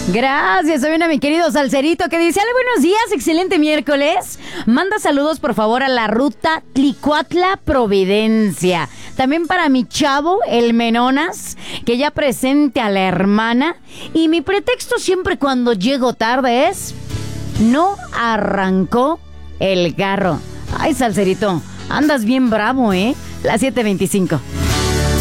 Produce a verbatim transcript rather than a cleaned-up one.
Gracias, soy una mi querido Salcerito que dice: "Ale, buenos días, excelente miércoles. Manda saludos por favor a la ruta Tlicuatla Providencia. También para mi chavo, el Menonas, que ya presente a la hermana. Y mi pretexto siempre cuando llego tarde es: no arrancó el carro". Ay, Salcerito, andas bien bravo, ¿eh? Las siete veinticinco.